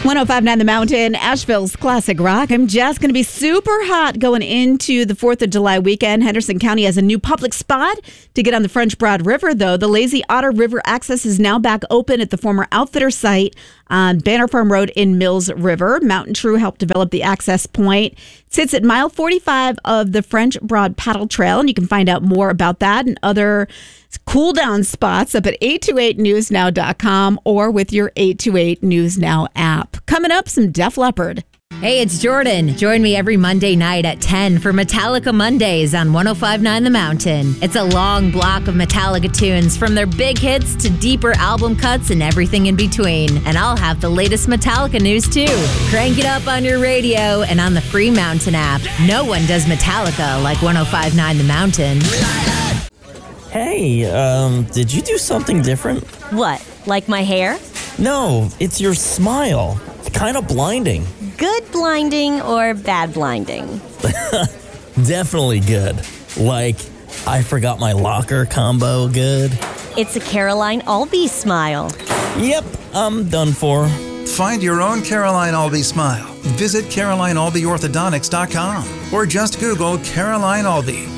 105.9 The Mountain, Asheville's classic rock. I'm Jess. Going to be super hot going into the 4th of July weekend. Henderson County has a new public spot to get on the French Broad River, though. The Lazy Otter River access is now back open at the former Outfitter site on Banner Farm Road in Mills River. Mountain True helped develop the access point. It sits at mile 45 of the French Broad Paddle Trail, and you can find out more about that and other cool down spots up at 828newsnow.com or with your 828 News Now app. Coming up, some Def Leppard. Hey, it's Jordan. Join me every Monday night at 10 for Metallica Mondays on 105.9 The Mountain. It's a long block of Metallica tunes from their big hits to deeper album cuts and everything in between. And I'll have the latest Metallica news too. Crank it up on your radio and on the free Mountain app. No one does Metallica like 105.9 The Mountain. Hey, did you do something different? What, like my hair? No, it's your smile. It's kind of blinding. Good blinding or bad blinding? Definitely good. Like, I forgot my locker combo good. It's a Caroline Albee smile. Yep, I'm done for. Find your own Caroline Albee smile. Visit CarolineAlbeeOrthodontics.com or just Google Caroline Albee.